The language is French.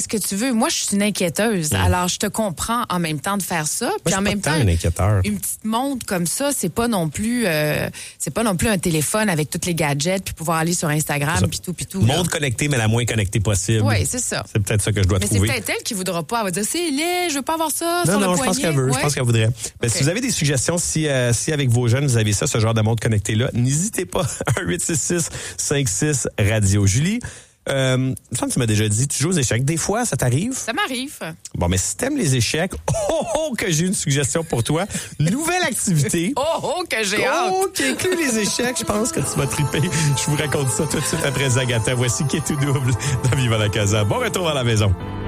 que tu veux. Moi, je suis une inquiéteuse. Alors, je te comprends en même temps de faire ça. Puis en même temps, un inquiéteur. Une petite montre comme ça, c'est pas non plus un téléphone avec tous les gadgets puis pouvoir aller sur Instagram puis tout. Montre connectée, mais la moins connectée possible. Oui, c'est ça. C'est peut-être ça que je dois trouver. Mais c'est peut-être elle qui voudra pas. Elle va dire, c'est laid, je veux pas avoir ça sur le Non, poignet. je pense qu'elle veut. Ouais. Je pense qu'elle voudrait. Ben, Okay. Si vous avez des suggestions, si avec vos jeunes, vous avez ça, ce genre de montre connectée-là, n'hésitez pas. 1-866-56 Radio. Julie, il me semble que tu m'as déjà dit, tu joues aux échecs. Des fois, ça t'arrive? Ça m'arrive. Bon, mais si t'aimes les échecs, que j'ai une suggestion pour toi. Nouvelle activité. Que j'ai hâte. Qui inclut les échecs. Je pense que tu vas triper. Je vous raconte ça tout de suite après Zagata. Voici qui est tout double dans Viva la Casa. Bon retour à la maison.